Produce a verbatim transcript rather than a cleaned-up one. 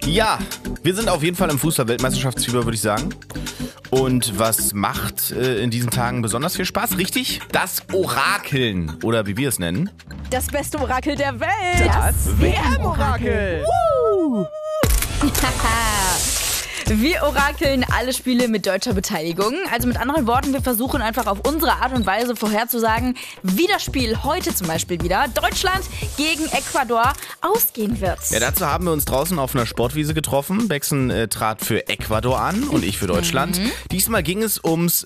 Ja, wir sind auf jeden Fall im Fußball-Weltmeisterschaftsfieber, würde ich sagen. Und was macht äh, in diesen Tagen besonders viel Spaß? Richtig? Das Orakeln. Oder wie wir es nennen. Das beste Orakel der Welt. Das W M-Orakel. Wir orakeln alle Spiele mit deutscher Beteiligung. Also mit anderen Worten, wir versuchen einfach auf unsere Art und Weise vorherzusagen, wie das Spiel heute zum Beispiel wieder Deutschland gegen Ecuador ausgehen wird. Ja, dazu haben wir uns draußen auf einer Sportwiese getroffen. Bexen äh, trat für Ecuador an und ich für Deutschland. Mhm. Diesmal ging es ums